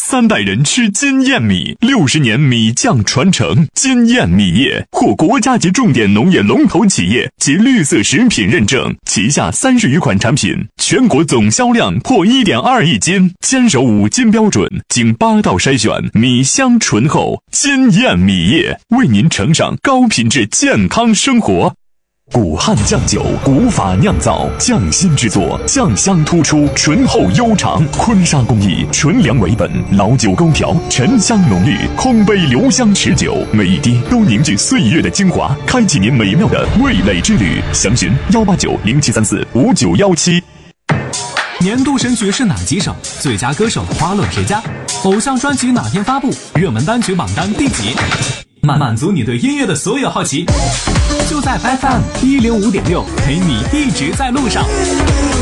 3代人吃金燕米，60年米酱传承。金燕米业获国家级重点农业龙头企业及绿色食品认证，旗下30余款产品，全国总销量破1.2亿斤，坚守5金标准，经8道筛选，米香醇厚。金燕米业为您呈上高品质健康生活。古汉酱酒，古法酿造，匠心制作，酱香突出，醇厚悠长。坤沙工艺，纯粮为本，老酒勾调，沉香浓郁，空杯留香持久，每一滴都凝聚岁月的精华，开启您美妙的味蕾之旅。详询18907345917。 年度神曲是哪几首？最佳歌手花落谁家？偶像专辑哪天发布？热门单曲榜单第几？满足你对音乐的所有好奇，就在 FM105.6，陪你一直在路上。